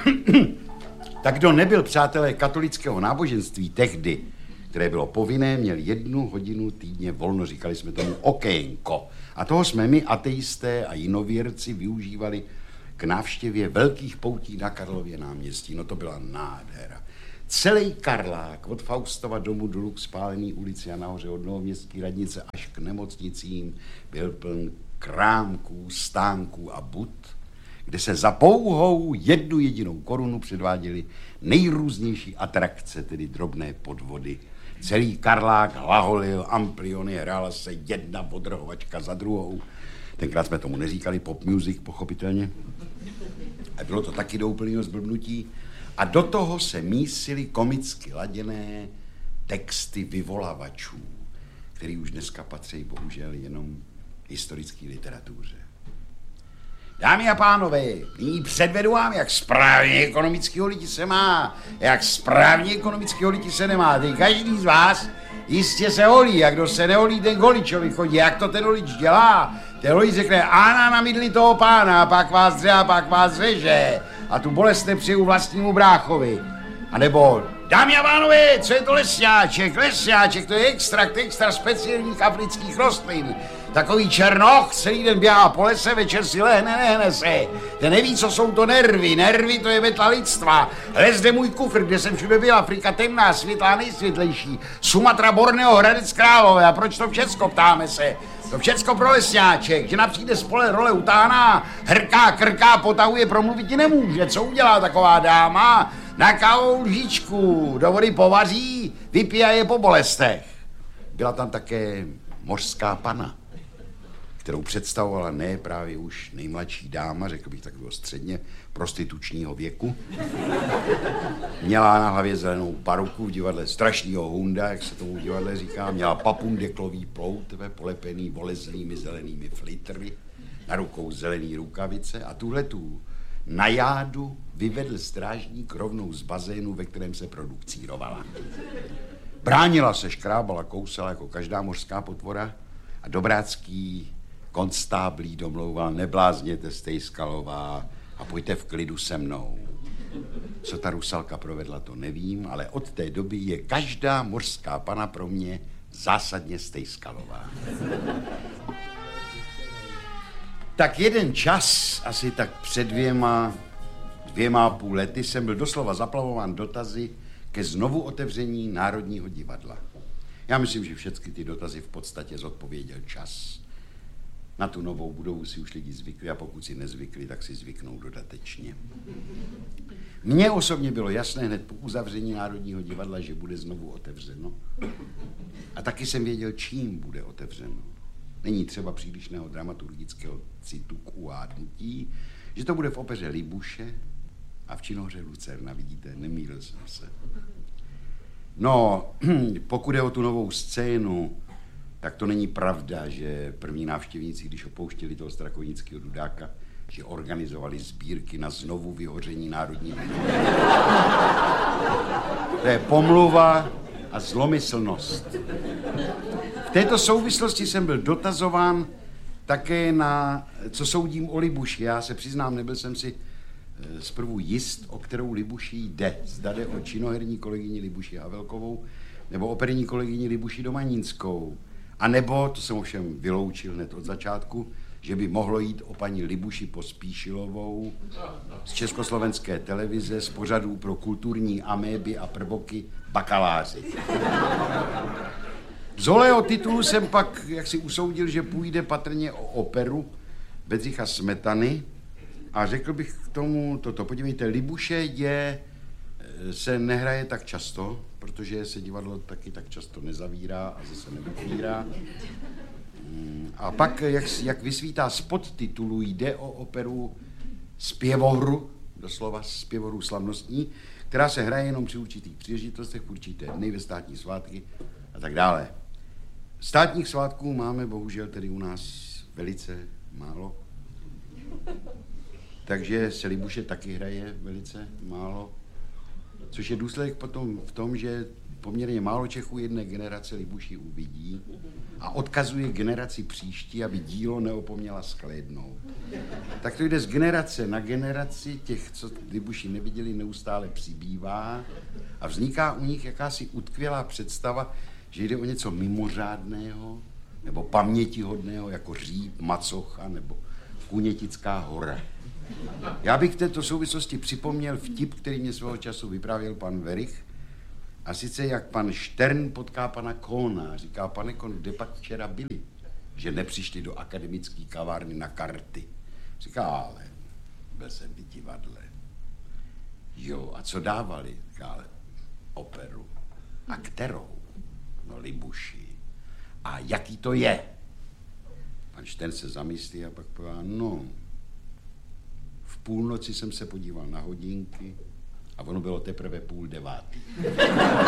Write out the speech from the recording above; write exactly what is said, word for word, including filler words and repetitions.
Tak kdo nebyl přátelé katolického náboženství tehdy, které bylo povinné, měl jednu hodinu týdně volno, říkali jsme tomu okénko. A toho jsme my, ateisté a jinověrci, využívali k návštěvě velkých poutí na Karlově náměstí. No to byla nádhera. Celý Karlák, od Faustova domu dolů k Spálený ulici a nahoře od Novoměstské radnice až k nemocnicím, byl pln krámků, stánků a bud, kde se za pouhou jednu jedinou korunu předváděly nejrůznější atrakce, tedy drobné podvody. Celý Karlák hlaholil, ampliony, hrála se jedna odrhovačka za druhou. Tenkrát jsme tomu neříkali pop music, pochopitelně. A bylo to taky do úplného zblbnutí. A do toho se mísily komicky laděné texty vyvolavačů, který už dneska patří bohužel jenom historické literatuře. Dámy a pánové, nyní předvedu vám, jak správně ekonomického lidi se má, jak správně ekonomického lidi se nemá. Teď každý z vás jistě se holí, a kdo se neholí, ten goličovi chodí. Jak to ten holič dělá? Ten holič řekne, ána na mydli toho pána, a pak vás dře, a pak vás řeže. A tu bolest nepřeju vlastnímu bráchovi. A nebo, dámy a pánové, co je to lesňáček? Lesňáček, to je extrakt extra speciálních afrických rostlin. Takový černoch celý den běhá po lese, večer si lehne, nehne se. Ten neví, co jsou to nervy. Nervy, to je metla lidstva. Les zde můj kufr, kde jsem všude byl. Afrika temná, světlá, nejsvětlejší. Sumatra, Borneo, Hradec Králové. A proč to všecko, ptáme se? To všecko pro lesňáček, že napřijde spole role utáhná, hrká, krká, potahuje, promluvit ti nemůže. Co udělá taková dáma? Na kávou lžičku, do vody povaří, vypije je po bolestech. Byla tam také mořská pana, kterou představovala ne právě už nejmladší dáma, řekl bych takového středně prostitučního věku. Měla na hlavě zelenou paruku v divadle Strašnýho hunda, jak se tomu v divadle říká. Měla papundeklový ploutve polepený volezlými zelenými flitry, na rukou zelený rukavice a tuhletu najádu vyvedl strážník rovnou z bazénu, ve kterém se produkcírovala. Bránila se, škrábala, kousala jako každá mořská potvora a Dobrácký konstáblí domlouval, neblázněte, Stejskalová, a pojďte v klidu se mnou. Co ta Rusalka provedla, to nevím, ale od té doby je každá mořská pana pro mě zásadně Stejskalová. Tak jeden čas, asi tak před dvěma, dvěma a půl lety, jsem byl doslova zaplavován dotazy ke znovu otevření Národního divadla. Já myslím, že všechny ty dotazy v podstatě zodpověděl čas. Na tu novou budovu si už lidi zvykli a pokud si nezvykli, tak si zvyknou dodatečně. Mně osobně bylo jasné hned po uzavření Národního divadla, že bude znovu otevřeno. A taky jsem věděl, čím bude otevřeno. Není třeba přílišného dramaturgického citu k uhádnutí, že to bude v opeře Libuše a v činohře Lucerna, vidíte, nemýlil jsem se. No, pokud je o tu novou scénu, tak to není pravda, že první návštěvníci, když opouštěli toho strakovnického Dudáka, že organizovali sbírky na znovu vyhoření Národního divadla. To je pomluva a zlomyslnost. V této souvislosti jsem byl dotazován také na, co soudím o Libuši. Já se přiznám, nebyl jsem si zprvu jist, o kterou Libuši jde. Zda jde o činoherní kolegyni Libuši Havelkovou nebo operní kolegyni Libuši Domanínskou. A nebo, to jsem ovšem vyloučil hned od začátku, že by mohlo jít o paní Libuši Pospíšilovou z Československé televize z pořadů pro kulturní améby a prvoky Bakaláři. Z holého titulu jsem pak jaksi usoudil, že půjde patrně o operu Bedřicha Smetany a řekl bych k tomu toto. Podívejte, Libuše je, se nehraje tak často, protože se divadlo taky tak často nezavírá a zase neotvírá. A pak, jak, jak vysvítá z podtitulu, jde o operu Zpěvohru, doslova Zpěvohru slavnostní, která se hraje jenom při určitých příležitostech, v určité dny, ve státní svátky a tak dále. Státních svátků máme bohužel tedy u nás velice málo, takže se Libuše taky hraje velice málo. Což je důsledek potom v tom, že poměrně málo Čechů jedné generace Libuši uvidí a odkazuje generaci příští, aby dílo neopomněla shlédnout. Tak to jde z generace na generaci, těch, co Libuši neviděli, neustále přibývá a vzniká u nich jakási utkvělá představa, že jde o něco mimořádného nebo pamětihodného, jako Říp, Macocha nebo Kunětická hora. Já bych v této souvislosti připomněl vtip, který mě svého času vyprávěl pan Werich, a sice jak pan Štern potká pana Kohna. Říká, pane Kohn, kde pak včera byli? Že nepřišli do akademické kavárny na karty. Říká, ale byl jsem v divadle. Jo, a co dávali? Říká, ale operu. A kterou? No, Libuši. A jaký to je? Pan Štern se zamyslí a pak povídá, no, v půlnoci jsem se podíval na hodinky a ono bylo teprve půl devátý.